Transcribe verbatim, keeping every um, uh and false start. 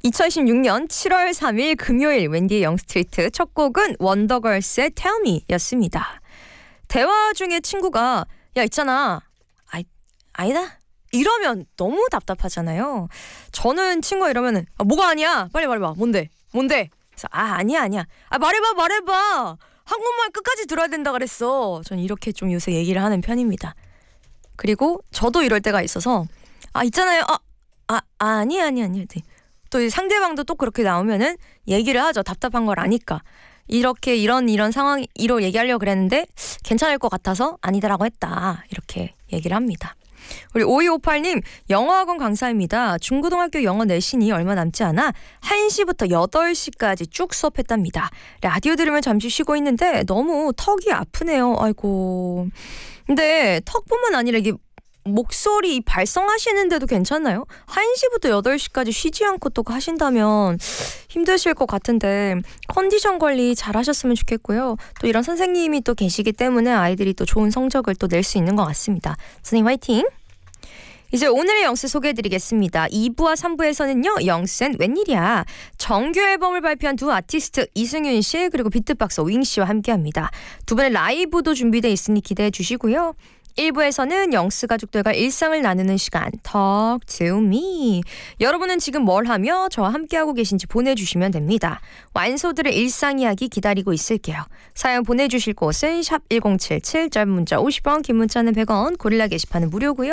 이천십육 년 칠월 삼일 금요일 웬디의 영스트리트 첫 곡은 원더걸스의 Tell Me 였습니다. 대화 중에 친구가 야 있잖아 아이, 아니다 이러면 너무 답답하잖아요. 저는 친구가 이러면은 아, 뭐가 아니야 빨리 말해봐 뭔데 뭔데 그래서 아 아니야 아니야 아 말해봐 말해봐 한국말 끝까지 들어야 된다 그랬어. 저는 이렇게 좀 요새 얘기를 하는 편입니다. 그리고 저도 이럴 때가 있어서 아 있잖아요 아, 아 아니 아니 아니 또 상대방도 또 그렇게 나오면은 얘기를 하죠. 답답한 걸 아니까. 이렇게 이런 이런 상황으로 얘기하려고 그랬는데 괜찮을 것 같아서 아니다라고 했다. 이렇게 얘기를 합니다. 우리 오이오팔님 영어학원 강사입니다. 중고등학교 영어 내신이 얼마 남지 않아 한 시부터 여덟 시까지 쭉 수업했답니다. 라디오 들으면 잠시 쉬고 있는데 너무 턱이 아프네요. 아이고. 근데 턱뿐만 아니라 이게 목소리 발성하시는데도 괜찮나요? 한 시부터 여덟 시까지 쉬지 않고 또 하신다면 힘드실 것 같은데 컨디션 관리 잘 하셨으면 좋겠고요. 또 이런 선생님이 또 계시기 때문에 아이들이 또 좋은 성적을 또 낼 수 있는 것 같습니다. 선생님 화이팅! 이제 오늘의 영스 소개해드리겠습니다. 이 부와 삼 부에서는요. 영스엔 웬일이야. 정규 앨범을 발표한 두 아티스트 이승윤 씨 그리고 비트박서 윙 씨와 함께합니다. 두 분의 라이브도 준비되어 있으니 기대해 주시고요. 일 부에서는 영스 가족들과 일상을 나누는 시간 Talk to me. 여러분은 지금 뭘 하며 저와 함께하고 계신지 보내주시면 됩니다. 완소들의 일상 이야기 기다리고 있을게요. 사연 보내주실 곳은 샵 일공칠칠 짧은 문자 오십 원 긴 문자는 백 원 고릴라 게시판은 무료고요.